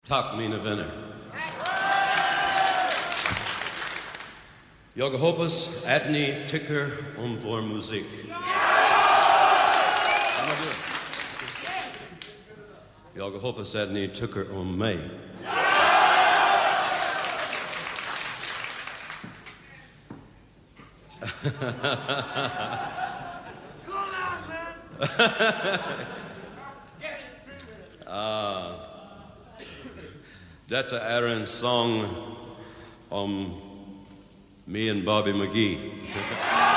Tak mine venner. Jag hoppas att ni tycker om vår musik. Jag hoppas att ni tycker om mig. Detta är en sång om me and Bobby McGee.